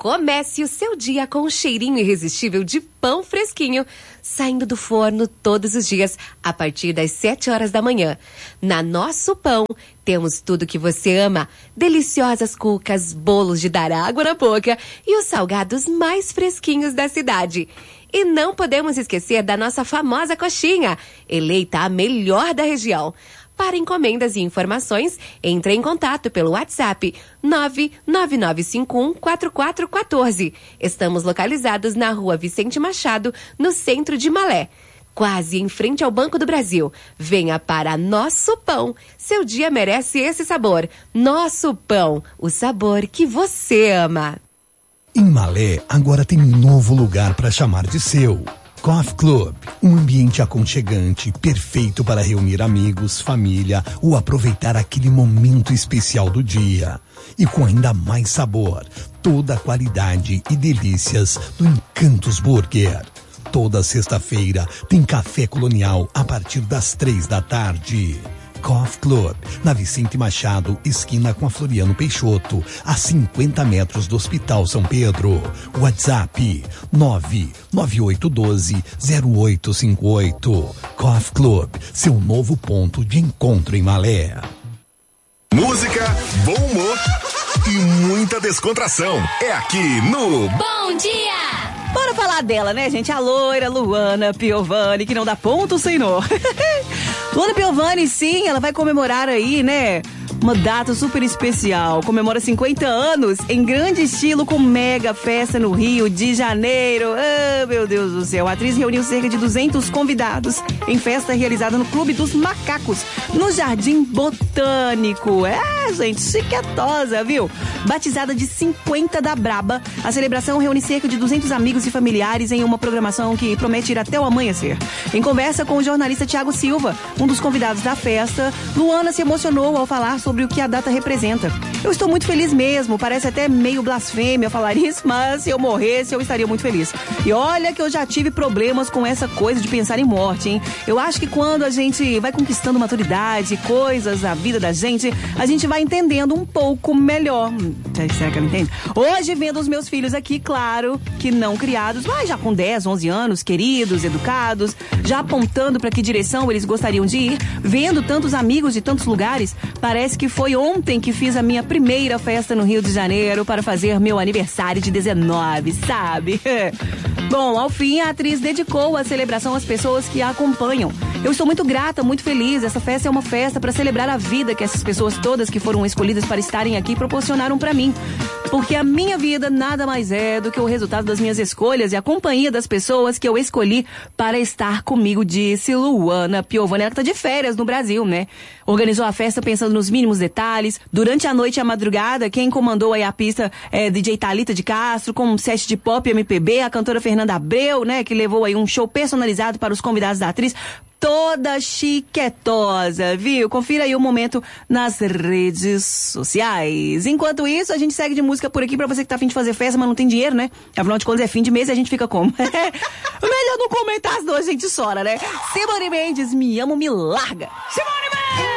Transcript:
Comece o seu dia com um cheirinho irresistível de pão fresquinho, saindo do forno todos os dias, a partir das 7 horas da manhã. Na Nosso Pão, temos tudo que você ama. Deliciosas cucas, bolos de dar água na boca e os salgados mais fresquinhos da cidade. E não podemos esquecer da nossa famosa coxinha, eleita a melhor da região. Para encomendas e informações, entre em contato pelo WhatsApp 999514414. Estamos localizados na Rua Vicente Machado, no centro de Malé, quase em frente ao Banco do Brasil. Venha para Nosso Pão. Seu dia merece esse sabor. Nosso Pão, o sabor que você ama. Em Malé, agora tem um novo lugar para chamar de seu. Coffee Club, um ambiente aconchegante, perfeito para reunir amigos, família ou aproveitar aquele momento especial do dia. E com ainda mais sabor, toda a qualidade e delícias do Encantos Burger. Toda sexta-feira tem café colonial a partir das 3 da tarde. Coffee Club, na Vicente Machado, esquina com a Floriano Peixoto, a 50 metros do Hospital São Pedro. WhatsApp 99812-0858. Coffee Club, seu novo ponto de encontro em Malé. Música, bom humor e muita descontração. É aqui no Bom Dia! Bora falar dela, né, gente? A loira Luana Piovani, que não dá ponto sem nó. Luana Piovani, sim, ela vai comemorar aí, né? Uma data super especial. Comemora 50 anos em grande estilo com mega festa no Rio de Janeiro. Oh, meu Deus do céu. A atriz reuniu cerca de 200 convidados em festa realizada no Clube dos Macacos, no Jardim Botânico. É, gente, chiquetosa, viu? Batizada de 50 da Braba, a celebração reúne cerca de 200 amigos e familiares em uma programação que promete ir até o amanhecer. Em conversa com o jornalista Thiago Silva, um dos convidados da festa, Luana se emocionou ao falar sobre o que a data representa. Eu estou muito feliz mesmo, parece até meio blasfêmia falar isso, mas se eu morresse, eu estaria muito feliz. E olha que eu já tive problemas com essa coisa de pensar em morte, hein? Eu acho que quando a gente vai conquistando maturidade, coisas da vida da gente, a gente vai entendendo um pouco melhor. Será que ela entende? Hoje, vendo os meus filhos aqui, claro que não criados, mas já com 10, 11 anos, queridos, educados, já apontando para que direção eles gostariam de ir, vendo tantos amigos de tantos lugares, parece que foi ontem que fiz a minha primeira festa no Rio de Janeiro para fazer meu aniversário de 19, sabe? Bom, ao fim, a atriz dedicou a celebração às pessoas que a acompanham. Eu estou muito grata, muito feliz. Essa festa é uma festa para celebrar a vida que essas pessoas todas que foram escolhidas para estarem aqui proporcionaram para mim. Porque a minha vida nada mais é do que o resultado das minhas escolhas e a companhia das pessoas que eu escolhi para estar comigo, disse Luana Piovani. Ela que tá de férias no Brasil, né? Organizou a festa pensando nos mínimos detalhes. Durante a noite e a madrugada, quem comandou aí a pista é DJ Thalita de Castro, com um set de pop e MPB, a cantora Fernanda Abreu, né? Que levou aí um show personalizado para os convidados da atriz. Toda chiquetosa, viu? Confira aí o momento nas redes sociais. Enquanto isso, a gente segue de música por aqui pra você que tá a fim de fazer festa, mas não tem dinheiro, né? Afinal de contas, é fim de mês e a gente fica como? Melhor não comentar, senão a gente chora, né? Simone Mendes, Me Amo, Me Larga. Simone Mendes!